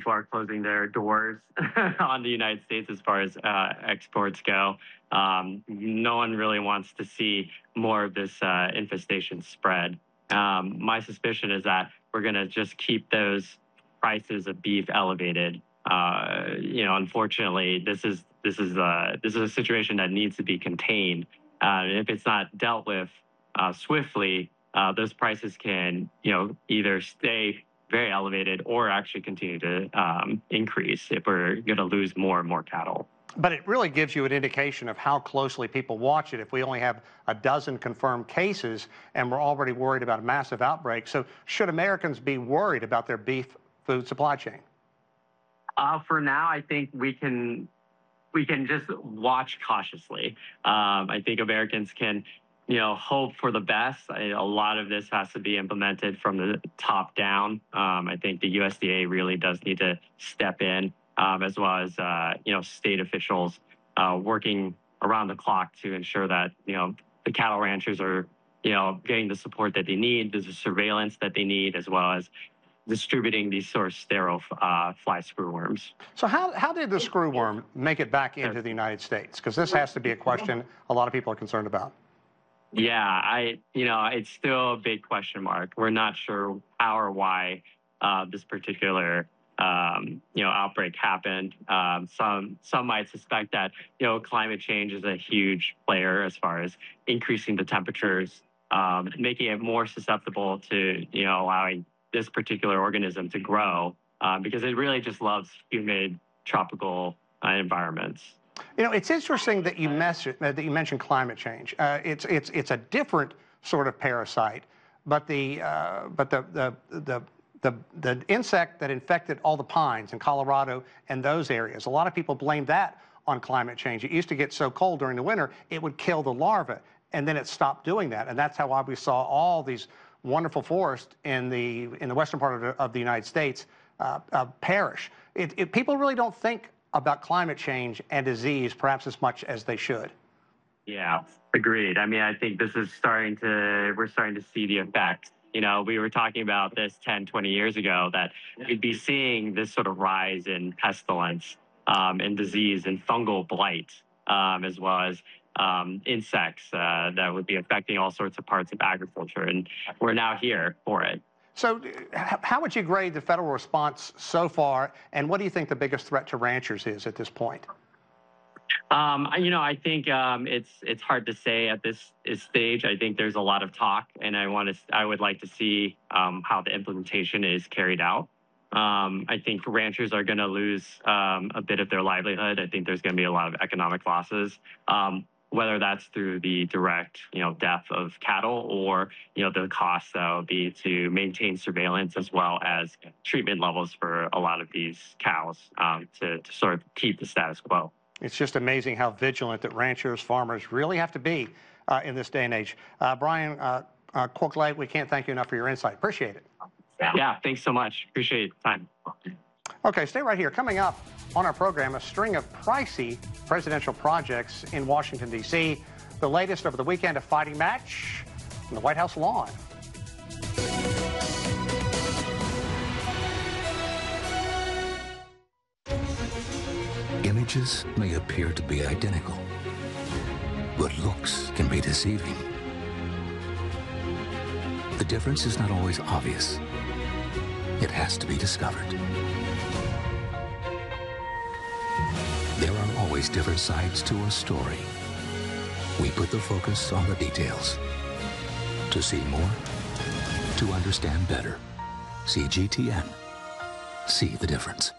people are closing their doors on the United States as far as exports go. No one really wants to see more of this infestation spread. My suspicion is that we're going to just keep those prices of beef elevated. Unfortunately, this is a situation that needs to be contained. If it's not dealt with swiftly, those prices can, either stay very elevated or actually continue to increase if we're going to lose more and more cattle. But it really gives you an indication of how closely people watch it. If we only have a dozen confirmed cases and we're already worried about a massive outbreak, so should Americans be worried about their beef food supply chain? For now, I think we can just watch cautiously. I think Americans can, hope for the best. A lot of this has to be implemented from the top down. I think the USDA really does need to step in, as well as, state officials working around the clock to ensure that, the cattle ranchers are, getting the support that they need, the surveillance that they need, as well as distributing these sort of sterile fly screwworms. So how did the screwworm make it back into the United States? Because this has to be a question a lot of people are concerned about. Yeah, it's still a big question mark. We're not sure how or why this particular, outbreak happened. Some might suspect that, climate change is a huge player as far as increasing the temperatures, making it more susceptible to, allowing this particular organism to grow, because it really just loves humid tropical environments. It's interesting that you mentioned climate change. It's a different sort of parasite, but the insect that infected all the pines in Colorado and those areas, a lot of people blame that on climate change. It used to get so cold during the winter, it would kill the larvae, and then it stopped doing that. And that's how we saw all these wonderful forests in the western part of the United States perish. People really don't think about climate change and disease perhaps as much as they should. Yeah, agreed. I mean, I think this is we're starting to see the effect. We were talking about this 10, 20 years ago, that we'd be seeing this sort of rise in pestilence and disease and fungal blight, as well as insects that would be affecting all sorts of parts of agriculture. And we're now here for it. So how would you grade the federal response so far, and what do you think the biggest threat to ranchers is at this point? I think it's hard to say at this stage. I think there's a lot of talk, and I would like to see how the implementation is carried out. I think ranchers are going to lose a bit of their livelihood. I think there's going to be a lot of economic losses, whether that's through the direct, death of cattle, or, the cost that will be to maintain surveillance as well as treatment levels for a lot of these cows to sort of keep the status quo. It's just amazing how vigilant that ranchers, farmers really have to be in this day and age. Brian Quoklet, we can't thank you enough for your insight. Appreciate it. Yeah, thanks so much. Appreciate the time. Okay, stay right here. Coming up on our program, a string of pricey presidential projects in Washington, D.C. The latest over the weekend, a fighting match on the White House lawn. Images may appear to be identical, but looks can be deceiving. The difference is not always obvious. It has to be discovered. There are always different sides to a story. We put the focus on the details. To see more, to understand better. CGTN. See the difference.